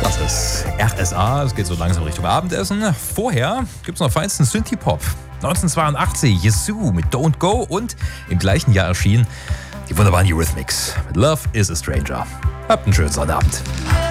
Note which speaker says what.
Speaker 1: Das ist RSA, es geht so langsam Richtung Abendessen. Vorher gibt's noch feinsten Synthie-Pop. 1982 Yazoo mit Don't Go und im gleichen Jahr erschienen die wunderbaren Eurythmics mit Love is a Stranger. Habt einen schönen Sonnabend.